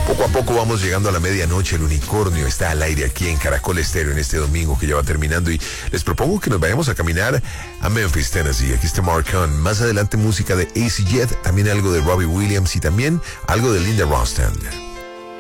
Poco a poco vamos llegando a la medianoche. El unicornio está al aire aquí en Caracol Estéreo en este domingo que ya va terminando. Y les propongo que nos vayamos a caminar a Memphis, Tennessee. Aquí está Mark Hunt. Más adelante música de AC Jet, también algo de Robbie Williams y también algo de Linda Ronstadt.